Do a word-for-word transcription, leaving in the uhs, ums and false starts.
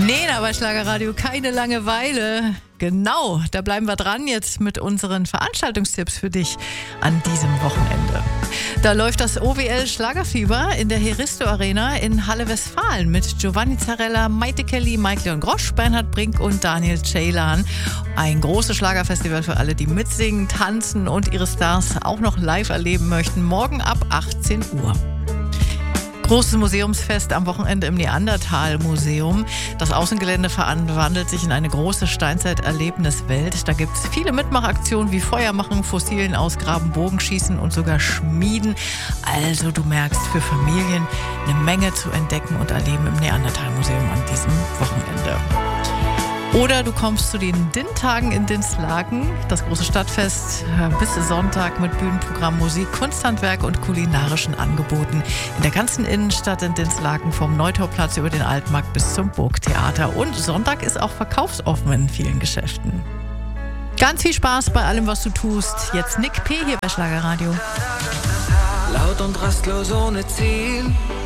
Nee, aber Schlagerradio, keine Langeweile. Genau, da bleiben wir dran jetzt mit unseren Veranstaltungstipps für dich an diesem Wochenende. Da läuft das O W L Schlagerfieber in der Heristo Arena in Halle Westfalen mit Giovanni Zarella, Maite Kelly, Mike Leon Grosch, Bernhard Brink und Daniel Ceylan. Ein großes Schlagerfestival für alle, die mitsingen, tanzen und ihre Stars auch noch live erleben möchten. Morgen ab achtzehn Uhr. Großes Museumsfest am Wochenende im Neandertal-Museum. Das Außengelände verwandelt sich in eine große Steinzeit-Erlebniswelt. Da gibt es viele Mitmachaktionen wie Feuer machen, Fossilien ausgraben, Bogenschießen und sogar Schmieden. Also du merkst, für Familien eine Menge zu entdecken und erleben im Neandertal-Museum an diesem Wochenende. Oder du kommst zu den Dinn-Tagen in Dinslaken, das große Stadtfest bis Sonntag mit Bühnenprogramm, Musik, Kunsthandwerk und kulinarischen Angeboten in der ganzen Innenstadt in Dinslaken, vom Neutorplatz über den Altmarkt bis zum Burgtheater. Und Sonntag ist auch verkaufsoffen in vielen Geschäften. Ganz viel Spaß bei allem, was du tust. Jetzt Nick P. hier bei Schlagerradio. Laut und rastlos ohne Ziel.